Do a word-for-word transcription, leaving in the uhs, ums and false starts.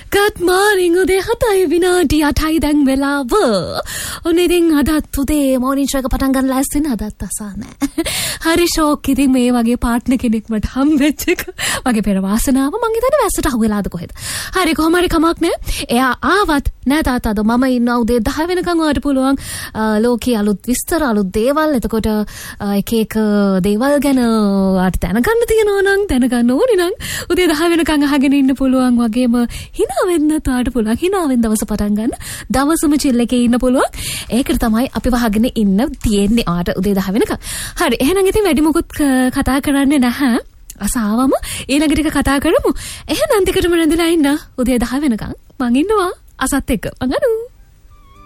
Good morning උදේ හතයි විනාඩි අටයි දැන් වෙලාව. ඔන්න ඉතින් අදත් උදේ morning show එක පටන් ගන්න ලෑස්ති නේ අදත් අසන්නේ. හරි ෂෝක් ඉතින් මේ වගේ පාර්ට්නර් කෙනෙක් මට හම්බෙච්ච එක. මගේ පෙර වාසනාව මං හිතන්නේ වැස්සට අහුවෙලාද කොහෙද. හරි කොහොම හරි කමක් නෑ. එයා ආවත් නෑ තාත්තාද මම ඉන්න උදේ දහ වෙනකන් ඔයාලට පුළුවන් ලෝකයේ අලුත් විස්තර අලුත් දේවල් එතකොට එක එක දේවල් ගැන ඔයාලට දැනගන්න තියෙනවා නම් දැනගන්න ඕනේ නම් උදේ දහ වෙනකන් අහගෙන ඉන්න පුළුවන් වගේම hina වෙන්න තාට පුළුවන් hina වෙන දවස පටන් ගන්න දවසම chill එකේ ඉන්න පුළුවන් ඒකට තමයි අපි වහගෙන ඉන්න තියෙන්නේ ආට උදේ දහ වෙනකන් හරි එහෙනම් ඉතින් වැඩි මොකුත් කතා කරන්නේ නැහැ අසාවම ඊළඟට එක කතා කරමු එහෙනම් ටිකටම රැඳිලා ඉන්න උදේ දහ වෙනකන් මං ඉන්නවා අසත් එක්ක මං අනු